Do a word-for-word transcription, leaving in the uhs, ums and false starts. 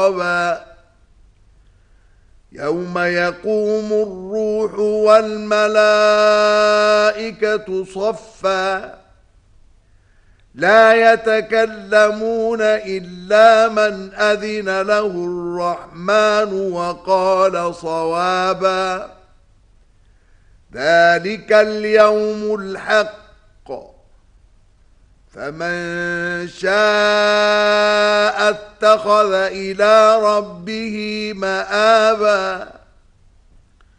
يوم يقوم الروح والملائكة صفا لا يتكلمون إلا من أذن له الرحمن وقال صوابا ذلك اليوم الحق فمن شاء اتخذ إلى ربه مآبا